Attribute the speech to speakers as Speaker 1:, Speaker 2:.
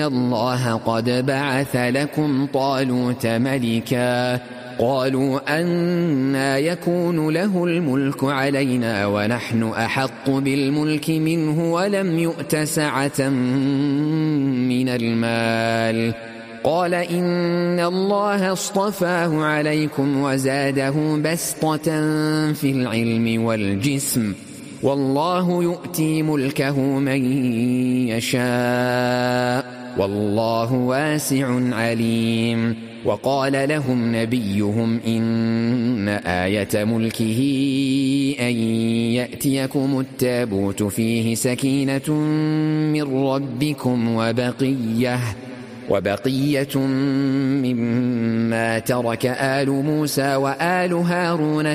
Speaker 1: الله قد بعث لكم طالوت ملكا قالوا أنى يكون له الملك علينا ونحن أحق بالملك منه ولم يؤت سعة من المال قال إن الله اصطفاه عليكم وزاده بسطة في العلم والجسم والله يؤتي ملكه من يشاء والله واسع عليم. وقال لهم نبيهم إن آية ملكه أن يأتيكم التابوت فيه سكينة من ربكم وبقية مما ترك آل موسى وآل هارون